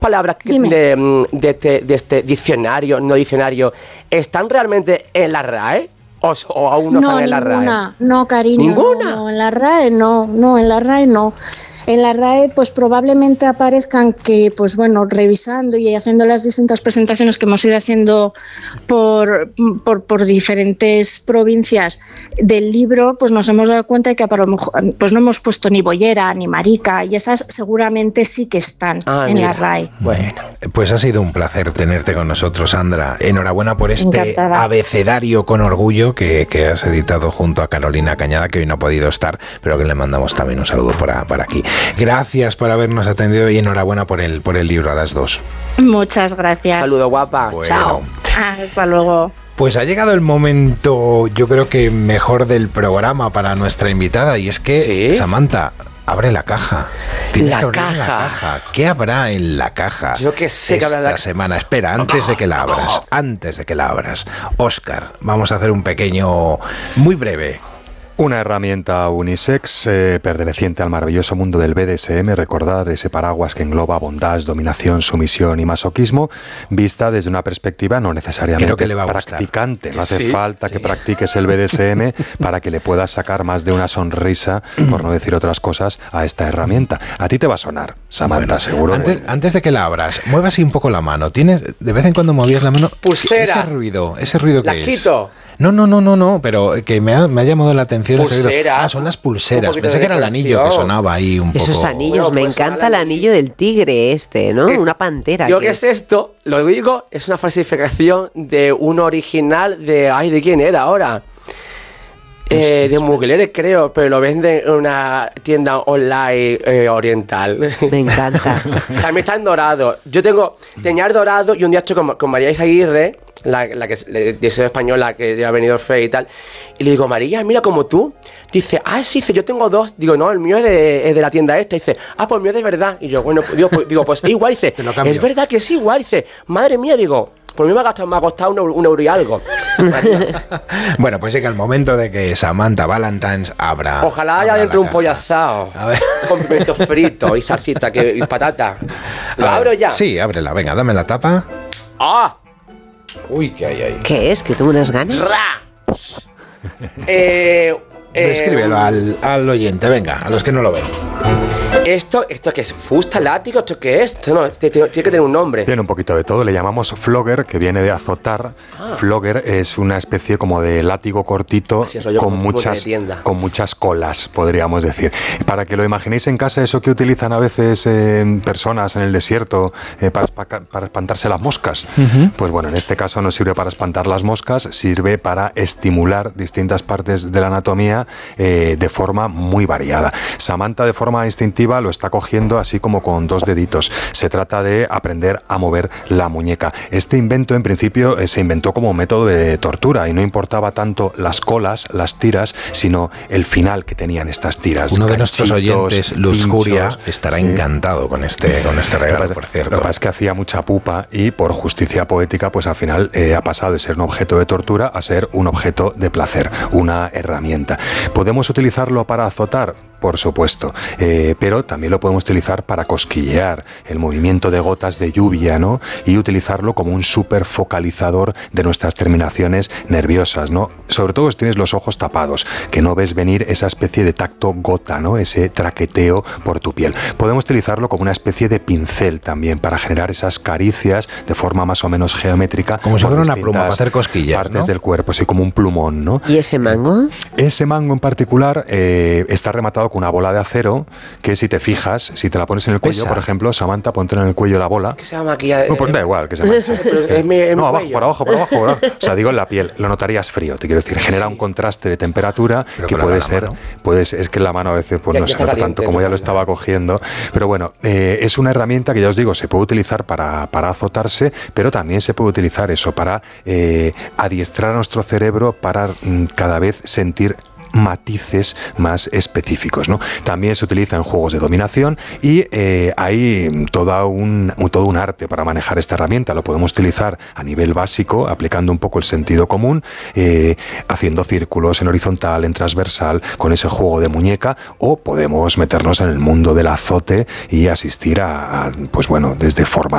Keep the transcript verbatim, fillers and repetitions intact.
palabras que, de, de, este, de este diccionario, no diccionario, ¿están realmente en la R A E? ¿O, o aún no, no están en ninguna, la R A E? No, cariño. ¿Ninguna? No, no, en la R A E no, no, en la R A E no. En la R A E pues probablemente aparezcan que, pues bueno, revisando y haciendo las distintas presentaciones que hemos ido haciendo por, por, por diferentes provincias del libro, pues nos hemos dado cuenta de que a lo mejor pues no hemos puesto ni boyera ni marica, y esas seguramente sí que están ah, en mira. la R A E. Bueno, pues ha sido un placer tenerte con nosotros, Sandra. Enhorabuena por este Encantada. abecedario con orgullo que, que has editado junto a Carolina Cañada, que hoy no ha podido estar, pero que le mandamos también un saludo para, para aquí. Gracias por habernos atendido y enhorabuena por el, por el libro a las dos. Muchas gracias. Saludo, guapa. Bueno. Chao. Hasta luego. Pues ha llegado el momento, yo creo que mejor del programa para nuestra invitada, y es que, ¿sí? Samantha, abre la caja. Tienes la que abrir caja. la caja. ¿Qué habrá en la caja? Yo que sé que esta habrá la semana. Espera, antes de que la abras, antes de que la abras, Óscar, vamos a hacer un pequeño, muy breve. Una herramienta unisex eh, perteneciente al maravilloso mundo del B D S M, recordad ese paraguas que engloba bondage, dominación, sumisión y masoquismo, vista desde una perspectiva no necesariamente practicante. No hace sí, falta sí. que practiques el B D S M para que le puedas sacar más de una sonrisa, por no decir otras cosas, a esta herramienta. A ti te va a sonar, Samantha, bueno, seguro. Antes, que... antes de que la abras, mueva así un poco la mano. Tienes, de vez en cuando movías la mano. Pulsera. Ese ruido, ese ruido que la es. quito. No, no, no, no, no, pero que me ha, me ha llamado la atención. Pulsera. Ah, son las pulseras. Pensé que era el anillo que sonaba ahí un poco. Esos anillos, bueno, me pues encanta el anillo del tigre este, ¿no? Una pantera. Yo que es esto, lo digo, es una falsificación de uno original de... Ay, ¿de quién era ahora? Eh, de Mugler, creo, pero lo venden en una tienda online eh, oriental. Me encanta. También está en dorado. Yo tengo, tenía el dorado y un día estoy con, con María Izaguirre, la, la que de diseño española que ya ha venido Fe y tal, y le digo, María, mira como tú. Dice, ah, sí, dice, yo tengo dos. Digo, no, el mío es de, es de la tienda esta. Dice, ah, pues el mío es de verdad. Y yo, bueno, digo, pues, digo, pues es igual. Dice, es verdad que es igual. Dice, madre mía, digo, por mí me ha costado, me ha costado un, un euro y algo. Bueno, pues llega el momento de que Samantha Valentines abra. Ojalá haya dentro un pollo asado con pimientos fritos y salsita que, y patata. ¿Lo abro ya? Sí, ábrela. Venga, dame la tapa. ¡Ah! Uy, ¿qué hay ahí? ¿Qué es? ¿Que tengo unas ganas? ¡Ra! eh... Descríbelo eh, al, al oyente, venga, a los que no lo ven. ¿Esto, esto qué es? ¿Fusta, látigo? ¿Esto qué es? Esto no, tiene, tiene que tener un nombre. Tiene un poquito de todo, le llamamos flogger, que viene de azotar. Ah. Flogger es una especie como de látigo cortito con muchas, con muchas colas, podríamos decir. Para que lo imaginéis en casa, eso que utilizan a veces eh, personas en el desierto eh, para, para espantarse las moscas. Uh-huh. Pues bueno, en este caso no sirve para espantar las moscas, sirve para estimular distintas partes de la anatomía eh, de forma muy variada. Samantha, de forma instintiva, lo está cogiendo así como con dos deditos. Se trata de aprender a mover la muñeca. Este invento, en principio, eh, se inventó como método de tortura y no importaba tanto las colas, las tiras, sino el final que tenían estas tiras. Uno de nuestros oyentes, Luzcuria, estará sí. encantado con este, con este regalo, pasa, por cierto. Lo que pasa es que hacía mucha pupa y, por justicia poética, pues al final eh, ha pasado de ser un objeto de tortura a ser un objeto de placer, una herramienta. ¿Podemos utilizarlo para azotar? Por supuesto, eh, pero también lo podemos utilizar para cosquillear el movimiento de gotas de lluvia, ¿no? Y utilizarlo como un superfocalizador de nuestras terminaciones nerviosas, ¿no? Sobre todo si tienes los ojos tapados, que no ves venir esa especie de tacto gota, ¿no? Ese traqueteo por tu piel. Podemos utilizarlo como una especie de pincel también para generar esas caricias de forma más o menos geométrica. Como si fuera una pluma para hacer cosquillas, partes ¿no? del cuerpo, sí, como un plumón, ¿no? ¿Y ese mango? Ese mango en particular eh, está rematado con una bola de acero que, si te fijas, si te la pones en el cuello, Pesa. por ejemplo, Samantha, ponte en el cuello la bola. ¿Qué se llama aquí? Eh, no, pues da igual, que se llama. es mi, es no, mi abajo, cuello. por abajo, por abajo, por abajo. O sea, digo en la piel, lo notarías frío, te quiero decir, genera sí. un contraste de temperatura Pero que puede ser, puede ser, es que en la mano a veces pues ya, no se nota tanto como ya lo estaba cogiendo, pero bueno, eh, es una herramienta que ya os digo, se puede utilizar para, para azotarse, pero también se puede utilizar eso para eh, adiestrar a nuestro cerebro para mm, cada vez sentir matices más específicos, ¿no? También se utiliza en juegos de dominación y eh, hay toda un, todo un arte para manejar esta herramienta. Lo podemos utilizar a nivel básico, aplicando un poco el sentido común, eh, haciendo círculos en horizontal, en transversal, con ese juego de muñeca, o podemos meternos en el mundo del azote y asistir a, a pues bueno, desde formación